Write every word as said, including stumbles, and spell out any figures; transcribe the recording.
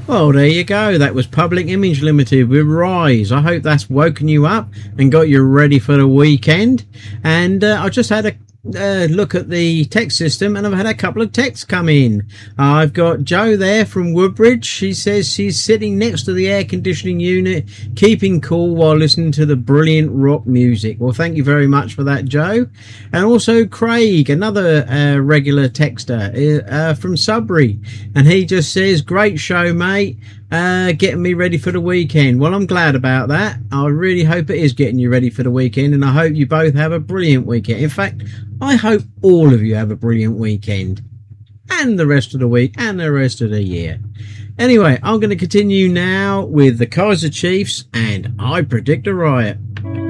Well, there you go. That was Public Image Limited with Rise. I hope that's woken you up and got you ready for the weekend. And uh, I just had a uh, look at the text system, and I've had a couple of texts come in. Uh, I've got Joe there from Woodbridge. She says she's sitting next to the air conditioning unit, keeping cool while listening to the brilliant rock music. Well, thank you very much for that, Joe. And also Craig, another uh, regular texter uh, from Sudbury, and he just says, great show, mate. Uh, getting me ready for the weekend. Well, I'm glad about that. I really hope it is getting you ready for the weekend, and I hope you both have a brilliant weekend. In fact, I hope all of you have a brilliant weekend, and the rest of the week, and the rest of the year. Anyway, I'm going to continue now with the Kaiser Chiefs, and I Predict a Riot.